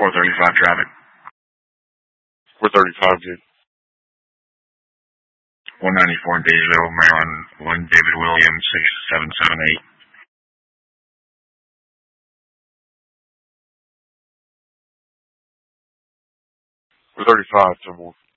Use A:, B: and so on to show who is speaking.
A: 435 traffic.
B: 435, dude.
A: 194 Daysville, Maryland, 1 David Williams, 6778.
B: 435, 10 more.